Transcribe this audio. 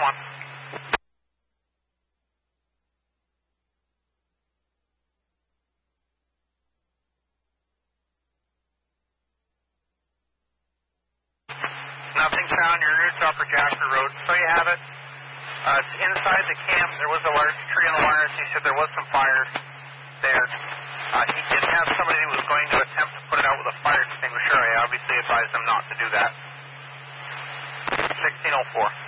Nothing found. Your route to Upper Jasper Road. So you have it. It's inside the camp. There was a large tree on the wires. He said there was some fire there. He did have somebody who was going to attempt to put it out with a fire extinguisher. I obviously advised them not to do that. 1604.